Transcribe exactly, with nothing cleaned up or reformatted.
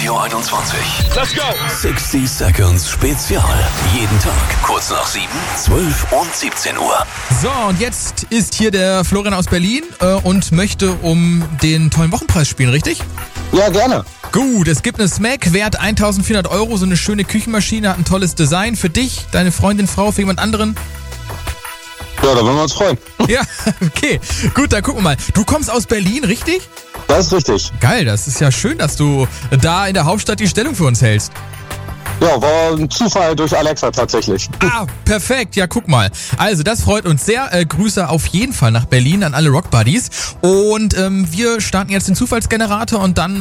Radio einundzwanzig. Let's go! sechzig Seconds Spezial. Jeden Tag kurz nach sieben, zwölf und siebzehn Uhr. So, und jetzt ist hier der Florian aus Berlin äh, und möchte um den tollen Wochenpreis spielen, richtig? Ja, gerne. Gut, es gibt eine Smack, wert eintausendvierhundert Euro, so eine schöne Küchenmaschine, hat ein tolles Design für dich, deine Freundin, Frau, für jemand anderen. Ja, da würden wir uns freuen. Ja, okay. Gut, dann gucken wir mal. Du kommst aus Berlin, richtig? Das ist richtig. Geil, das ist ja schön, dass du da in der Hauptstadt die Stellung für uns hältst. Ja, war ein Zufall durch Alexa tatsächlich. Ah, perfekt. Ja, guck mal. Also, das freut uns sehr. Äh, Grüße auf jeden Fall nach Berlin an alle Rock Buddies. Und ähm, wir starten jetzt den Zufallsgenerator und dann